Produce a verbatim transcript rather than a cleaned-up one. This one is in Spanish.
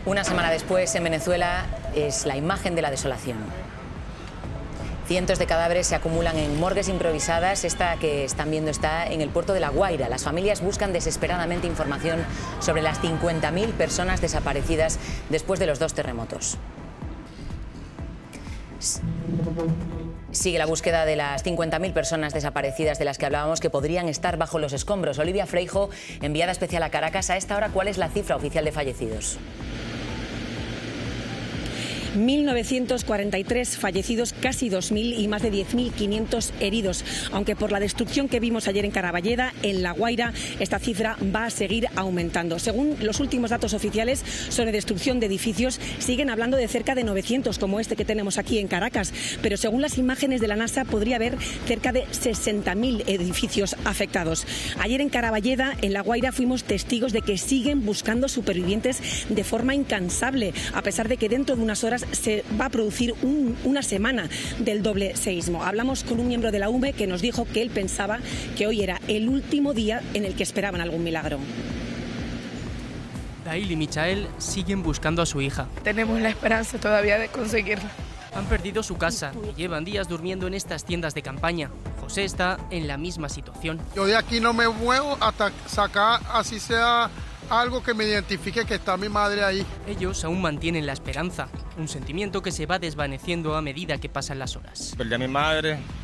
Una semana después, en Venezuela, es la imagen de la desolación. Cientos de cadáveres se acumulan en morgues improvisadas. Esta que están viendo está en el puerto de La Guaira. Las familias buscan desesperadamente información sobre las cincuenta mil personas desaparecidas después de los dos terremotos. Sigue la búsqueda de las cincuenta mil personas desaparecidas de las que hablábamos, que podrían estar bajo los escombros. Olivia Freijo, enviada especial a Caracas. A esta hora, ¿cuál es la cifra oficial de fallecidos? mil novecientos cuarenta y tres fallecidos, casi dos mil y más de diez mil quinientos heridos. Aunque por la destrucción que vimos ayer en Caraballeda, en La Guaira, esta cifra va a seguir aumentando. Según los últimos datos oficiales sobre destrucción de edificios, siguen hablando de cerca de novecientos, como este que tenemos aquí en Caracas. Pero según las imágenes de la NASA, podría haber cerca de sesenta mil edificios afectados. Ayer en Caraballeda, en La Guaira, fuimos testigos de que siguen buscando supervivientes de forma incansable, a pesar de que dentro de unas horas se va a producir un, una semana del doble seísmo. Hablamos con un miembro de la U M E que nos dijo que él pensaba que hoy era el último día en el que esperaban algún milagro. Dail y Michael siguen buscando a su hija. Tenemos la esperanza todavía de conseguirla. Han perdido su casa y llevan días durmiendo en estas tiendas de campaña. José está en la misma situación. Yo de aquí no me muevo hasta sacar, así sea, algo que me identifique que está mi madre ahí. Ellos aún mantienen la esperanza, un sentimiento que se va desvaneciendo a medida que pasan las horas. Perdí a mi madre,